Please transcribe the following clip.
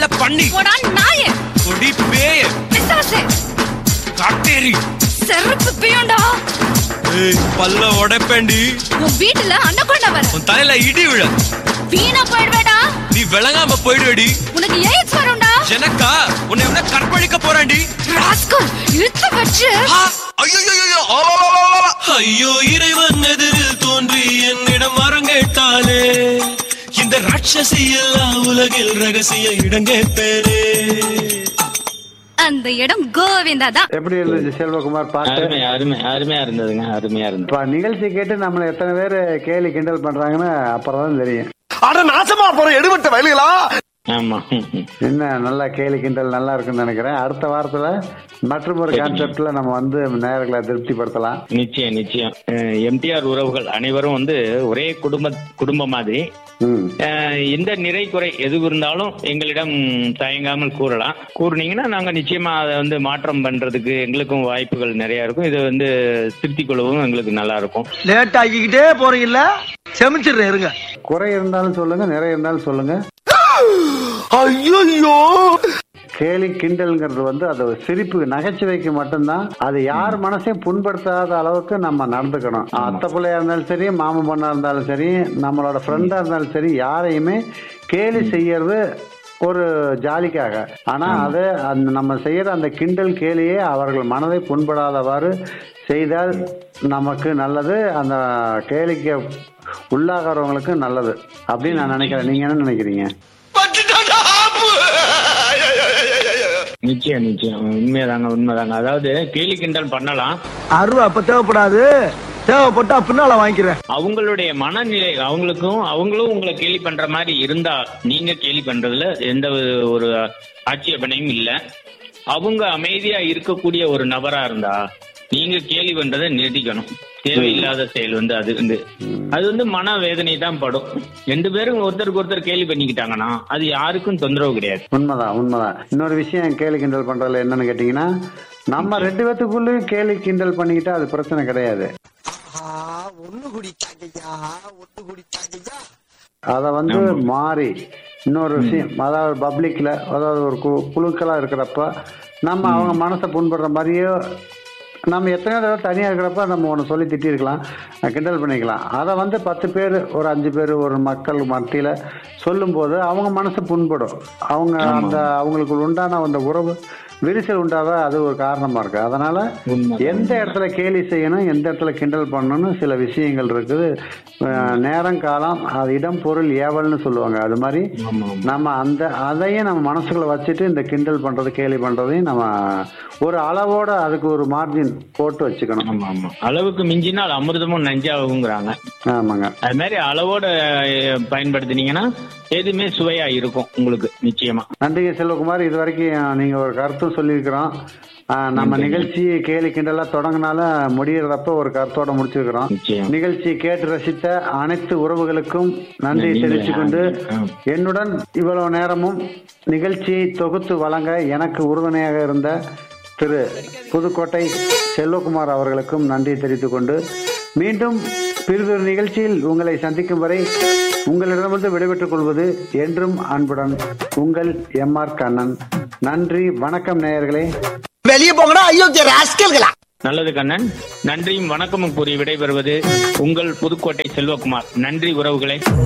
செல்ல பண்ணி நாயே கொடி பேய பிசாசே காட்டேரி செருப்பு பியோண்டா பல்ல உடைப்பேண்டி. உன் வீட்டுல அன்னகொண்டா வர உன் தலையில இடி விழ வீணா போயிடுவேடா. நீ விளங்காம போயிடுவேடி. உனக்கு எய்ட்ஸ் வரும்டா. எனக்கா உன்னை என்ன கற்பழிக்க போறாண்டி. ராஸ்கல் இழுத்து வச்சு ஐயோ இறைவன் எதிரில் தோன்றி என்னிடம் வரம் கேட்டாலே இந்த ராட்சசி எல்லா உலகில் ரகசிய இடம் கேட்பேனே. அந்த இடம் கோவிந்தா தான். எப்படி இருந்துச்சு செல்வகுமார் பாட்டு? அருமையா இருந்ததுங்க, அருமையா இருந்தது. நிகழ்ச்சி கேட்டு நம்மள எத்தனை பேர் கேலி கிண்டல் பண்றாங்கன்னு அப்புறம் தான் தெரியும். அட நாசமா போற எடுபட்ட வயலுகளா. ஆமா, என்ன நல்லா கேலி கிண்டல் நல்லா இருக்குன்னு நினைக்கிறேன். அடுத்த வாரத்துல மற்றும் ஒரு கான்செப்ட்ல நம்ம வந்து நேயர்களை திருப்திப்படுத்தலாம். நிச்சயம். எம்டிஆர் உறவுகள் அனைவரும் வந்து ஒரே குடும்பம் மாதிரி. எந்த நிறை குறை எது இருந்தாலும் எங்களிடம் தயங்காமல் கூறலாம். கூறுனீங்கன்னா நாங்க நிச்சயமா அதை வந்து மாற்றம் பண்றதுக்கு எங்களுக்கும் வாய்ப்புகள் நிறைய இருக்கும். இது வந்து திருத்திக் கொள்ளவும் எங்களுக்கு நல்லா இருக்கும். லேட் ஆகிக்கிட்டே போறீங்கல்ல, செமிச்சிடுறேன் இருங்க. குறை இருந்தாலும் சொல்லுங்க, நிறைய இருந்தாலும் சொல்லுங்க. ஐயோ, கேலி கிண்டல்ங்கிறது வந்து அது சிரிப்பு நகைச்சுவைக்கு மட்டும்தான். அது யார் மனசையும் புண்படுத்தாத அளவுக்கு நம்ம நடந்துக்கணும். அத்தை பிள்ளையா இருந்தாலும் சரி, மாமன் பொண்ணா இருந்தாலும் சரி, நம்மளோட ஃப்ரெண்டா இருந்தாலும் சரி, யாரையுமே கேலி செய்யறது ஒரு ஜாலிக்காக. ஆனா அது நம்ம செய்யற அந்த கிண்டல் கேலியே அவர்கள் மனதை புண்படாதவாறு செய்தால் நமக்கு நல்லது, அந்த கேலிக்கு உள்ளாகிறவங்களுக்கு நல்லது அப்படின்னு நான் நினைக்கிறேன். நீங்க என்ன நினைக்கிறீங்க? நிச்சயம் உண்மைதாங்க. அதாவது கேலி கிண்டல் பண்ணலாம், அருவா அப்ப தேவைப்படாது, தேவைப்பட்டா பின்னால வாங்கிக்கிறேன். அவங்களுடைய மனநிலை அவங்களும் உங்களை கேலி பண்ற மாதிரி இருந்தா நீங்க கேலி பண்றதுல எந்த ஒரு ஆட்சேபனையும் இல்ல. அவங்க அமைதியா இருக்கக்கூடிய ஒரு நபரா இருந்தா நீங்க கேலி பண்றதை நிறுத்திக்கணும். தேவையில்லாத செயல் வந்து அது வந்து மன வேதனை தான் படும். ரெண்டு பேரும் ஒருத்தருக்கு ஒருத்தர் கேலி பண்ணிக்கிட்டாங்கன்னா அது யாருக்கும் தொந்தரவு கிடையாது. உண்மைதான். இன்னொரு விஷயம் கேலி கிண்டல் பண்றதுல என்னன்னு கேட்டீங்கன்னா, நம்ம ரெண்டு பேத்துக்குள்ளயும் கேலி கிண்டல் பண்ணிக்கிட்டா அது பிரச்சனை கிடையாது. அத வந்து மாறி இன்னொரு விஷயம், அதாவது பப்ளிக்ல, அதாவது ஒரு குழுக்களா இருக்கிறப்ப நம்ம அவங்க மனசை புண்படுற மாதிரியே நம்ம எத்தனையோ தடவை தனியாக இருக்கிறப்ப நம்ம ஒன்று சொல்லி திட்டிருக்கலாம், கிண்டல் பண்ணிக்கலாம். அதை வந்து 10 பேர், ஒரு 5 பேர், ஒரு மக்கள் மத்தியில் சொல்லும்போது அவங்க மனசு புண்படும். அவங்களுக்கு உண்டான அந்த உறவு விரிசல் உண்டாக அது ஒரு காரணமாக இருக்கு. அதனால எந்த இடத்துல கேலி செய்யணும், எந்த இடத்துல கிண்டல் பண்ணணும்னு சில விஷயங்கள் இருக்குது. நேரம் காலம், அது இடம் பொருள் ஏவல்னு சொல்லுவாங்க. அது மாதிரி நம்ம அதையும் நம்ம மனசுக்குள்ள வச்சுட்டு இந்த கிண்டல் பண்றது கேலி பண்றதையும் நம்ம ஒரு அளவோட அதுக்கு ஒரு மார்ஜின் போட்டு வச்சுக்கணும். அளவுக்கு மிஞ்சினால் அமிர்தமும் நஞ்சாகுங்கிறாங்க. ஆமாங்க. அது மாதிரி அளவோட பயன்படுத்தினீங்கன்னா எதுவுமே சுவையா இருக்கும் உங்களுக்கு நிச்சயமா. நன்றிங்க செல்வகுமார். இது வரைக்கும் நீங்க ஒரு கருத்தும் சொல்லியிருக்கிறோம். நம்ம நிகழ்ச்சி கேலி கிண்டலா தொடங்கினாலும் முடியறதப்ப ஒரு கருத்தோட முடிச்சிருக்கிறோம். நிகழ்ச்சி கேட்டு ரசித்த அனைத்து உறவுகளுக்கும் நன்றி தெரிவித்துக் கொண்டு, என்னுடன் இவ்வளவு நேரமும் நிகழ்ச்சியை தொகுத்து வழங்க எனக்கு உறுதுணையாக இருந்த திரு புதுக்கோட்டை செல்வகுமார் அவர்களுக்கும் நன்றி தெரிவித்துக் கொண்டு, மீண்டும் பிறிதொரு நிகழ்ச்சியில் உங்களை சந்திக்கும் வரை உங்களிடமிருந்து விடைபெற்றுக் கொள்வது என்றும் அன்புடன் உங்கள் MR கண்ணன். நன்றி, வணக்கம் நேயர்களே. வெளியே போங்கடா அயோக்கிய ராஸ்கல்களா. நல்லது கண்ணன். நன்றியும் வணக்கமும் கூறி விடைபெறுவது உங்கள் புதுக்கோட்டை செல்வகுமார். நன்றி உறவுகளே.